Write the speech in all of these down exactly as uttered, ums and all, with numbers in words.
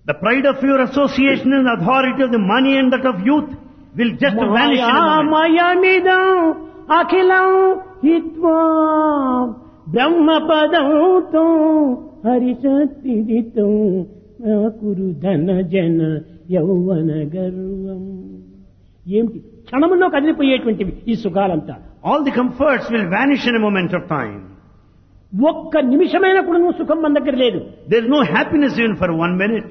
The pride of your association and the authority of the money and that of youth will just vanish in a moment. మాయామయమిదం అఖిలం హిత్వా బ్రహ్మపదంతో హరిశక్తిదితం కురు ధన జన యౌవన గర్వం. ఏమిటి క్షణంలో కదిలిపోయేటువంటివి ఈ సుఖాలంతా. All the comforts will vanish in a moment of time. ఒక్క నిమిషమైన కూడా నువ్వు సుఖం మన దగ్గర లేదు. There is no happiness even for one minute.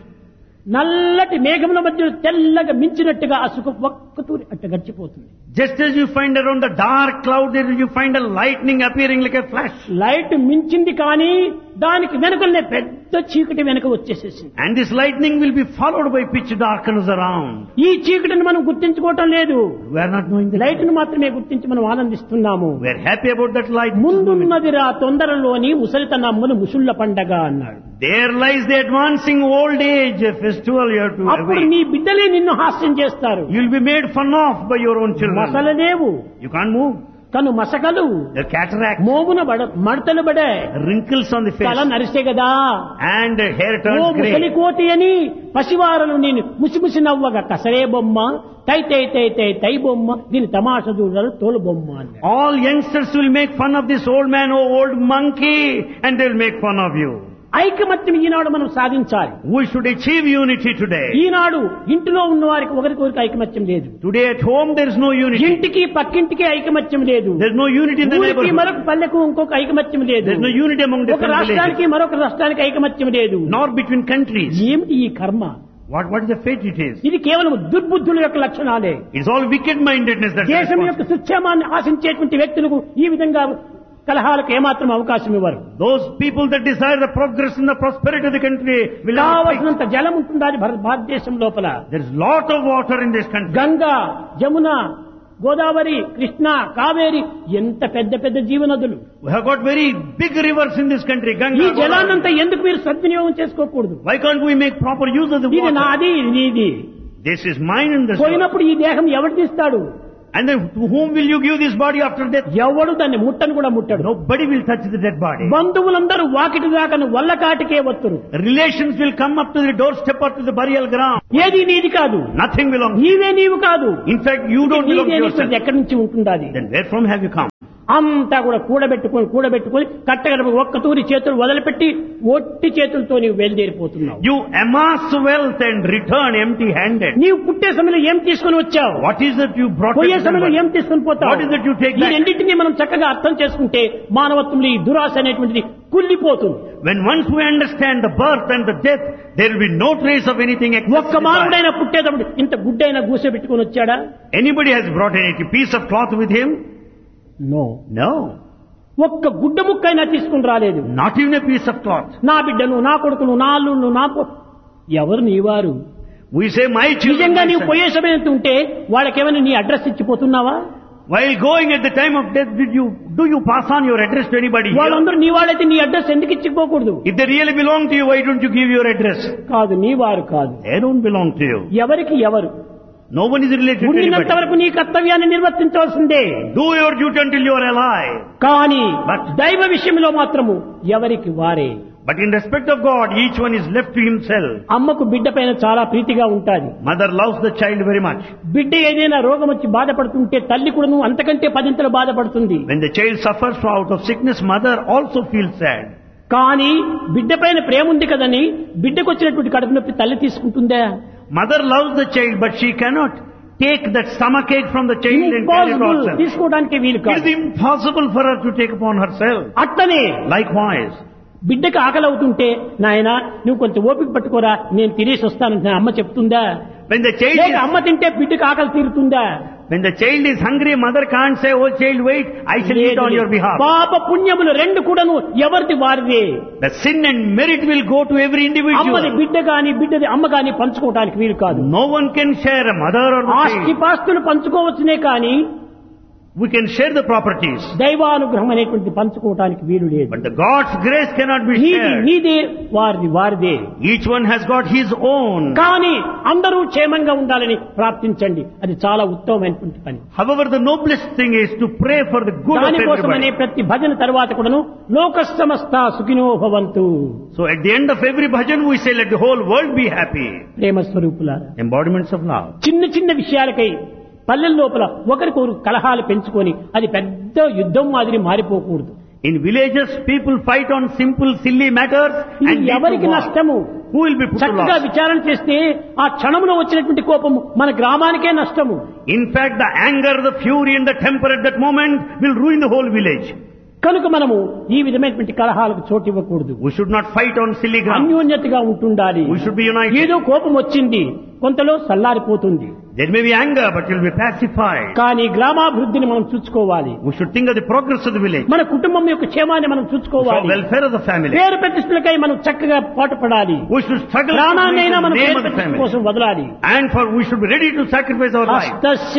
నల్లటి మేఘముల మధ్య తెల్లగా మించినట్టుగా ఆ సుఖం ఒక్కతూరి అట్ట గడిచిపోతుంది. Just as you find around the dark cloud, there you find a lightning appearing like a flash. Light మించింది కానీ దానికి వెనుకనే పెద్ద చీకటి వెనుక వచ్చేసేసింది. And this lightning will be followed by pitch darkness around. ఈ చీకటిని మనం గుర్తించుకోవటం లేదు. We are not knowing the light ను మాత్రమే గుర్తించి మనం ఆనందిస్తున్నాము. We are happy about that light. ముందున్నదిరా తొందరలోని ముసలితనమ్మును ముసుళ్ల పండగ అన్నాడు. There lies the advancing old age festival you have to అప్పుడు await. నీ బిడ్డలే నిన్ను హాస్యం చేస్తారు. You will be made fun of by your own children. మసలలేవు You can't move. కను మసకలు The cataract, మోమున బడ మడతలు బడే wrinkles on the తల face, నరిసే కదా. and hair ఓ turns ముసలి grey. కోతి అని పసివారలు నేను ముసిముసి నవ్వగా కసరే బొమ్మ తై తై తై తై తై బొమ్మ దీని తమాష చూడాలి తోలు బొమ్మ అన్నాడు. All youngsters will make fun of this old man, oh old monkey, and they'll make fun of you. ఐకమత్యం ఈనాడు మనం సాధించాలి. We should achieve unity today. ఈనాడు ఇంటిలో ఉన్న వారికి ఒకరికొకరికి ఐకమత్యం లేదు. Today at home there is no unity. ఇంటికి పక్కింటికి ఐకమత్యం లేదు. There is no unity in the ఊరికి neighborhood. మరొక పల్లెకు ఇంకొక ఐకమత్యం లేదు. There is no unity among ఒక different రాష్ట్రానికి villages, మరొక రాష్ట్రానికి ఐకమత్యం లేదు. nor between countries. ఏమిటి ఈ కర్మ? What what is the fate it is? ఇది కేవలం దుర్బుద్ధుల యొక్క లక్షణాలే. It's all wicked-mindedness that's దేశం యొక్క responsible. సుక్షేమాన్ని ఆశించేటువంటి వ్యక్తులకు ఈ విధంగా కలహాలకు ఏమాత్రం అవకాశం ఇవ్వరు. Those people that desire the progress and the prosperity of the country will not fight. కావలసినంత జలం ఉంటుండాలి భారత భారతదేశం లోపల. There is lot of water in this country. Ganga, Jamuna, Godavari, Krishna, Kaveri ఎంత పెద్ద పెద్ద జీవనదులు. We have got very big rivers in this country. ఈ Ganga, జలాన్నంతా Godavari. ఎందుకు మీరు సద్వినియోగం చేసుకోకూడదు? Why can't we make proper use of the ఇది water? నాది, ఇది నీది. This is mine and this. పోయినప్పుడు ఈ దేహం ఎవరు తీస్తాడు? And then to whom will you give this body after death? ఎవడు దాన్ని ముట్టను కూడా ముట్టడు. Nobody will touch the dead body. బంధువులందరూ వాకిటి దాకా వల్ల కాటికే వత్తురు. Relations will come up to the doorstep or to the burial ground. ఏది నీది కాదు. Nothing belongs. నీవే నీవు కాదు. In fact, you don't belong to నీదే yourself. నీకు ఎక్కడి నుంచి ఉంటుండాలి? Then where from have you come? అంతా కూడా కూడబెట్టుకొని కూడబెట్టుకొని కట్టగడప ఒక్క తూరి చేతులు వదిలిపెట్టి ఒట్టి చేతులతో నీవు బయలుదేరిపోతున్నావు. You amass wealth and return empty-handed. నీవు పుట్టే సమయంలో ఏం తీసుకొని వచ్చావు? What is it you brought? పోయే into the సమయంలో world? ఏం తీసుకొని పోతావు? What is it you take ఈ back? రెండింటినీ మనం చక్కగా అర్థం చేసుకుంటే మానవత్వంలో ఈ దురాశ అనేటువంటిది కుళ్ళిపోతుంది. When once we understand the birth and the death, there will be no trace of anything ఒక్క except మానవుడైనా పుట్టేటప్పుడు ఇంత గుడ్డైనా గూసె పెట్టుకొని వచ్చాడా? Anybody has brought any piece of cloth with him? No. No. ఒక్క గుడ్డ ముక్కైనా తీసుకుని రాలేదు. Not even a piece of cloth. నా బిడ్డను, నా కొడుకును, నా అల్లును, నా పొ- ఎవరు నీవారు? We say my children. నిజంగా my నీవు son. పోయే సమయం ఉంటే వాళ్ళకేమైనా నీ address ఇచ్చిపోతున్నావా? While going at the time of death, did you do you pass on your address to anybody here? వాళ్ళందరూ నీ వాళ్ళైతే నీ అడ్రస్ ఎందుకు ఇచ్చిపోకూడదు? If they really belong to you, why don't you give your address? కాదు, నీ వారు కాదు. They don't belong to you. ఎవరికి ఎవరు? No one is related to ఉన్నంత anybody. వరకు నీ కర్తవ్యాన్ని నిర్వర్తించవలసిందే. Do your duty until you are alive. కానీ But- దైవ విషయంలో మాత్రము ఎవరికి వారే. But in respect of God, each one is left to himself. అమ్మకు బిడ్డ పైన చాలా ప్రీతిగా ఉంటాది. Mother loves the child very much. బిడ్డ ఏదైనా రోగం వచ్చి బాధపడుతుంటే తల్లి కూడాను అంతకంటే పదింతలు బాధపడుతుంది. When the child suffers out of sickness, mother also feels sad. కానీ బిడ్డ పైన ప్రేమ ఉంది కదని బిడ్డకు వచ్చినటువంటి కడుపు నొప్పి తల్లి తీసుకుంటుందా? Mother loves the child, but she cannot take that stomach ache from the child and carry it Impossible. herself. తీసుకోవడానికి వీలు It కాదు. is impossible for her to take upon herself. అట్లనే Likewise, బిడ్డకి ఆకలి అవుతుంటే నాయన నువ్వు కొంచెం ఓపిక పట్టుకోరా నేను తినేసి వస్తానంటే అమ్మ చెప్తుందా? when the child లేక is, అమ్మ తింటే బిడ్డకి ఆకలి తీరుతుందా? when the child is hungry, mother can't say, "Oh child, wait, I shall eat on your behalf." పాప పుణ్యములు రెండు కూడాను ఎవరిది వారిదే. The sin and merit will go to every అమ్మది individual. బిడ్డ గాని బిడ్డది అమ్మ గాని పంచుకోవడానికి వీలు కాదు. No one can share a mother or the ఆస్తి child. పాస్తులు పంచుకోవచ్చునే కానీ We can share the properties, దైవానుగ్రహం అనేటువంటి పంచుకోవటానికి వీలు లేదు. but the God's grace cannot be నీది shared. నీదే, వారిది వారిదే. Each one has got his own. కానీ అందరూ క్షేమంగా ఉండాలని ప్రార్థించండి, అది చాలా ఉత్తమమైనటువంటి పని. However, the noblest thing is to pray for the good of దానికోసమనే everybody. ప్రతి భజన తర్వాత కూడాను లోక సమస్త సుఖినో భవంతు. So at the end of every bhajan we say, let the whole world be happy. ప్రేమ స్వరూపులారా, Embodiments of love. చిన్న చిన్న విషయాలకై పల్లెల లోపల ఒకరికొకరు కలహాలు పెంచుకొని అది పెద్ద యుద్ధం మాదిరి మారిపోకూడదు. In villages, people fight on simple, silly matters and ఇది lead to ఎవరికి war. నష్టము? Who will be put to చక్కగా loss? విచారణ చేస్తే ఆ క్షణంలో వచ్చినటువంటి కోపము మన గ్రామానికే నష్టము. In fact, the anger, the fury and the temper at that moment will ruin the whole village. కనుక మనము ఈ విధమైనటువంటి కలహాలకు చోటు ఇవ్వకూడదు. We should not fight on silly ground. అన్యోన్యతగా ఉంటుండాలి. We should be united. ఏదో కోపం వచ్చింది, కొంతలో సల్లారిపోతుంది. There may be anger, but it will be pacified. కానీ గ్రామాభివృద్ధిని మనం చూసుకోవాలి. We should think of the progress of the village, మన కుటుంబం యొక్క క్షేమాన్ని మనం for చూసుకోవాలి. welfare of the family. పేరు ప్రతిష్టలకై మనం చక్కగా పాటుపడాలి. We should struggle to ప్రాణాన్నైనా make the మనం name పేరు of the ప్రతిష్ట family. కోసం వదలాలి. And for we should be ready to sacrifice our life. హస్తస్య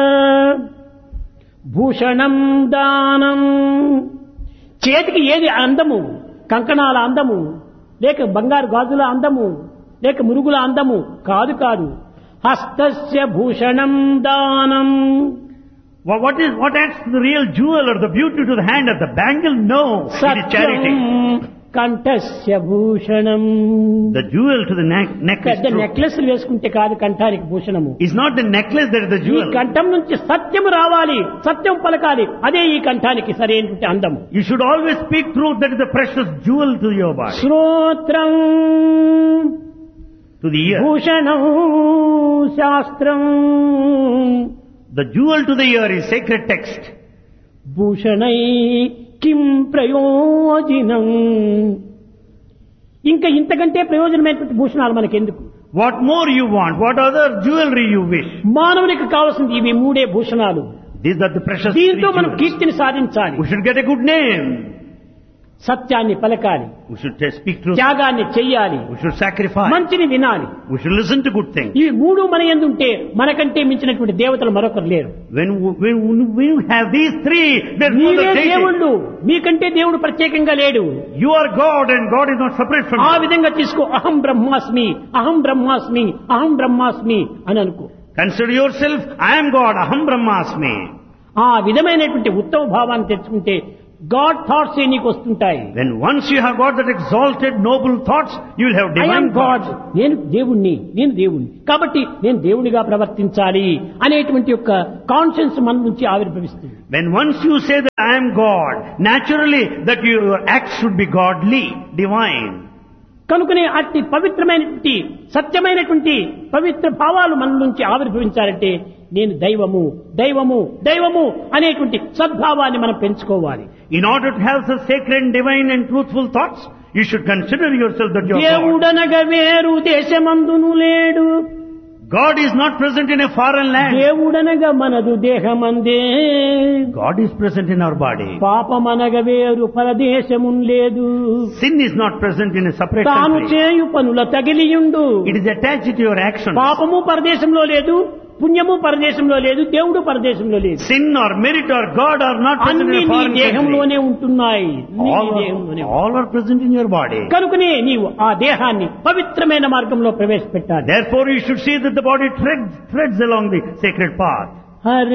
Bhushanam దానం. చేతికి ఏది అందము? కంకణాల అందము, లేక బంగారు గాజుల అందము, లేక మురుగుల అందము కాదు కాదు. హస్తస్య భూషణం దానం. Well, what is what adds to the real jewel or the beauty to the hand or the bangle? No, it is Satyam charity. కంఠస్య Bhushanam. The jewel to the neck, neck is పెద్ద truth. నెక్లెస్ వేసుకుంటే కాదు కంఠానికి భూషణము. It's not the necklace that is the ఈ jewel. కంఠం నుంచి సత్యం రావాలి, సత్యం పలకాలి, అదే ఈ కంఠానికి సరైనటువంటి అందము. You should always speak truth. That is the precious jewel to your body, శ్రోత్రం to the ear. Bhushanam శాస్త్రం. The jewel to the ear is sacred text. భూషణై కిం ప్రయోజనం. ఇంకా ఇంతకంటే ప్రయోజనమైనటువంటి భూషణాలు మనకెందుకు? What more you want? What other jewelry you wish? మానవునికి కావాల్సింది ఇవి మూడే భూషణాలు. These are the precious దీంతో three మనం jewels. కీర్తిని సాధించాలి. We should get a good name. సత్యాన్ని పలకాలి, We should t- speak truth. త్యాగాన్ని చెయ్యాలి, We should sacrifice. మంచిని వినాలి. We should listen to good things. ఇవి మూడు మన యందుంటే మనకంటే మించినటువంటి దేవతలు మరొకరు లేరు. When we, when we have these three, there is no మీరే other deity. దేవుళ్ళు, మీకంటే దేవుడు ప్రత్యేకంగా లేడు. You are God and God is not separate from ఆ you. విధంగా తీసుకో. అహం బ్రహ్మాస్మి, అహం బ్రహ్మాస్మి, అహం బ్రహ్మాస్మి అని అనుకో. Consider yourself, I am God, Aham Brahmasmi. ఆ విధమైనటువంటి ఉత్తమ భావాన్ని తెచ్చుకుంటే గాడ్ థాట్స్ నీకు వస్తుంటాయి. When once you have got that exalted, noble thoughts, you will have I am divine God, thoughts. నేను దేవుణ్ణి, నేను దేవుణ్ణి కాబట్టి నేను దేవునిగా ప్రవర్తించాలి అనేటువంటి యొక్క కాన్షియన్స్ మన నుంచి ఆవిర్భవిస్తుంది. When once you say that I am God, naturally that your acts should be godly, divine. కనుకనే అట్టి పవిత్రమైనటువంటి సత్యమైనటువంటి పవిత్ర భావాలు మన నుంచి ఆవిర్భవించాలంటే నేను దైవము దైవము దైవము అనేటువంటి సద్భావాన్ని మనం పెంచుకోవాలి. In order to have such sacred, divine and truthful thoughts, you should consider yourself that you are God. దేవుడనగా వేరు దేశమందును లేడు. God is not present in a foreign land. దేవుడనగా మనదు దేహమందే. God is present in our body. పాపమనగా వేరు పరదేశమున్ లేదు. Sin is not present in a separate తాను country. చేయు పనుల తగిలియుండు. It is attached to your actions. పాపము పరదేశంలో లేదు, పుణ్యము పరదేశంలో లేదు, దేవుడు పరదేశంలో లేదు. Sin or merit or God are not present అన్ని in a నీ foreign country. దేహంలోనే ఉంటున్నాయి. అన్ని All నీ are, దేహంలోనే. all are present in your body. కనుకనే నీవు ఆ దేహాన్ని పవిత్రమైన మార్గంలో ప్రవేశపెట్టాలి. Therefore you should see that the body treads, treads along the sacred path. Hari